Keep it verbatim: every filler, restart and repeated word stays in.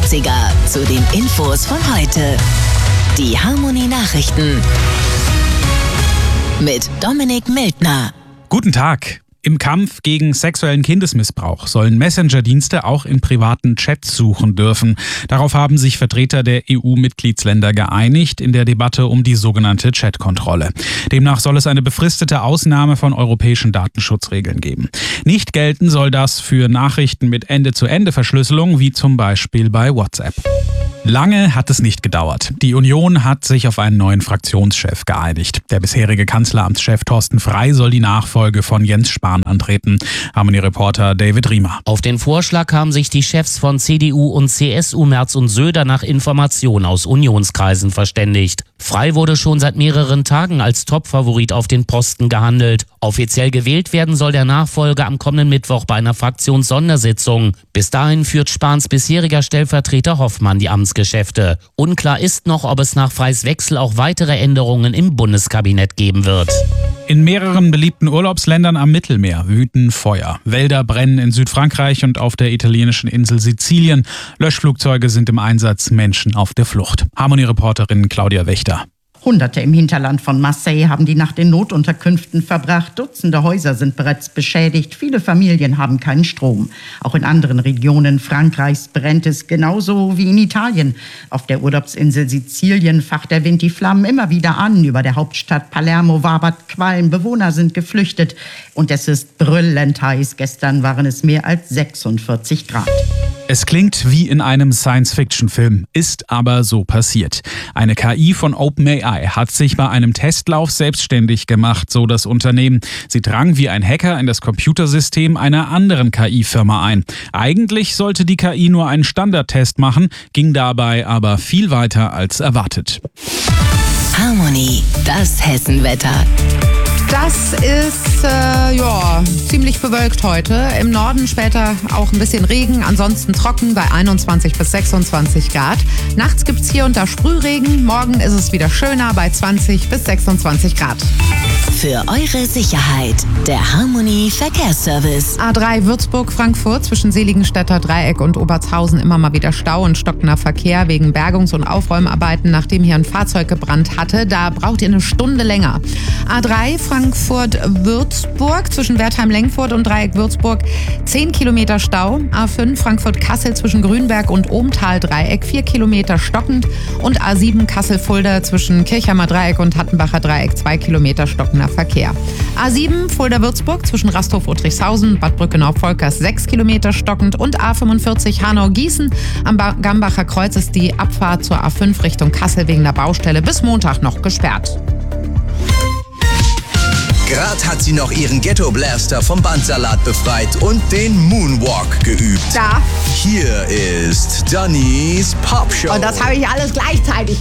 neunziger zu den Infos von heute. Die Harmony Nachrichten mit Dominik Mildner. Guten Tag. Im Kampf gegen sexuellen Kindesmissbrauch sollen Messenger-Dienste auch in privaten Chats suchen dürfen. Darauf haben sich Vertreter der E U-Mitgliedsländer geeinigt in der Debatte um die sogenannte Chatkontrolle. Demnach soll es eine befristete Ausnahme von europäischen Datenschutzregeln geben. Nicht gelten soll das für Nachrichten mit Ende-zu-Ende-Verschlüsselung, wie zum Beispiel bei WhatsApp. Lange hat es nicht gedauert. Die Union hat sich auf einen neuen Fraktionschef geeinigt. Der bisherige Kanzleramtschef Thorsten Frey soll die Nachfolge von Jens Spahn antreten. Harmony-Reporter David Riemer. Auf den Vorschlag haben sich die Chefs von C D U und C S U Merz und Söder nach Informationen aus Unionskreisen verständigt. Frey wurde schon seit mehreren Tagen als Topfavorit auf den Posten gehandelt. Offiziell gewählt werden soll der Nachfolger am kommenden Mittwoch bei einer Fraktionssondersitzung. Bis dahin führt Spahns bisheriger Stellvertreter Hoffmann die Amtsgeschäfte. Unklar ist noch, ob es nach Freys Wechsel auch weitere Änderungen im Bundeskabinett geben wird. In mehreren beliebten Urlaubsländern am Mittelmeer wüten Feuer. Wälder brennen in Südfrankreich und auf der italienischen Insel Sizilien. Löschflugzeuge sind im Einsatz, Menschen auf der Flucht. Harmony-Reporterin Claudia Wächter. Hunderte im Hinterland von Marseille haben die Nacht in Notunterkünften verbracht. Dutzende Häuser sind bereits beschädigt. Viele Familien haben keinen Strom. Auch in anderen Regionen Frankreichs brennt es genauso wie in Italien. Auf der Urlaubsinsel Sizilien facht der Wind die Flammen immer wieder an. Über der Hauptstadt Palermo wabert Qualm. Bewohner sind geflüchtet. Und es ist brüllend heiß. Gestern waren es mehr als sechsundvierzig Grad. Es klingt wie in einem Science-Fiction-Film, ist aber so passiert. Eine K I von OpenAI hat sich bei einem Testlauf selbstständig gemacht, so das Unternehmen. Sie drang wie ein Hacker in das Computersystem einer anderen K I-Firma ein. Eigentlich sollte die K I nur einen Standardtest machen, ging dabei aber viel weiter als erwartet. Harmony, das Hessenwetter. Das ist äh, ja, ziemlich bewölkt heute. Im Norden später auch ein bisschen Regen, ansonsten trocken bei einundzwanzig bis sechsundzwanzig Grad. Nachts gibt es hier und da Sprühregen. Morgen ist es wieder schöner bei zwanzig bis sechsundzwanzig Grad. Für eure Sicherheit, der Harmony Verkehrsservice. A drei Würzburg-Frankfurt zwischen Seligenstädter Dreieck und Obertshausen immer mal wieder Stau und stockender Verkehr wegen Bergungs- und Aufräumarbeiten, nachdem hier ein Fahrzeug gebrannt hatte. Da braucht ihr eine Stunde länger. A drei Frankfurt-Würzburg zwischen Wertheim-Lengfurt und Dreieck-Würzburg zehn Kilometer Stau. A fünf Frankfurt-Kassel zwischen Grünberg und Ohmtal-Dreieck vier Kilometer stockend. Und A sieben Kassel-Fulda zwischen Kirchheimer Dreieck und Hattenbacher Dreieck zwei Kilometer stockender Verkehr. A sieben Fulda-Würzburg zwischen Rasthof-Udrickhausen und Bad Brückenau-Volkers sechs Kilometer stockend. Und A fünfundvierzig Hanau-Gießen am ba- Gambacher Kreuz ist die Abfahrt zur A fünf Richtung Kassel wegen der Baustelle bis Montag noch gesperrt. Gerade hat sie noch ihren Ghetto-Blaster vom Bandsalat befreit und den Moonwalk geübt. Da. Hier ist Dannys Popshow. Und das habe ich alles gleichzeitig